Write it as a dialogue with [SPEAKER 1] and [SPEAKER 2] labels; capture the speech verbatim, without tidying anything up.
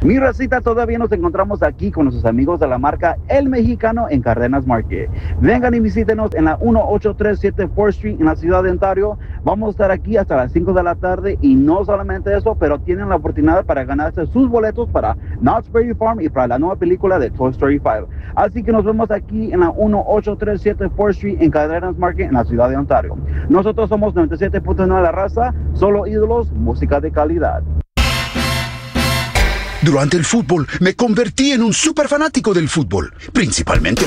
[SPEAKER 1] Mi racita, todavía nos encontramos aquí con nuestros amigos de la marca El Mexicano en Cardenas Market. Vengan y visítenos en la dieciocho treinta y siete fourth Street en la ciudad de Ontario. Vamos a estar aquí hasta las cinco de la tarde y no solamente eso, pero tienen la oportunidad para ganarse sus boletos para Knott's Berry Farm y para la nueva película de Toy Story cinco. Así que nos vemos aquí en la dieciocho treinta y siete fourth Street en Cardenas Market en la ciudad de Ontario. Nosotros somos noventa y siete punto nueve La Raza, solo ídolos, música de calidad.
[SPEAKER 2] Durante el fútbol me convertí en un súper fanático del fútbol, principalmente